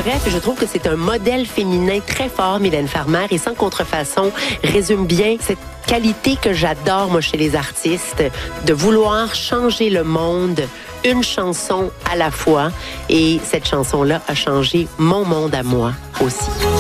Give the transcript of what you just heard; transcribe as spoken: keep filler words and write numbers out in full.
Bref, je trouve que c'est un modèle féminin très fort, Mylène Farmer, et sans contrefaçon, résume bien cette qualité que j'adore, moi, chez les artistes, de vouloir changer le monde une chanson à la fois. Et cette chanson-là a changé mon monde à moi aussi.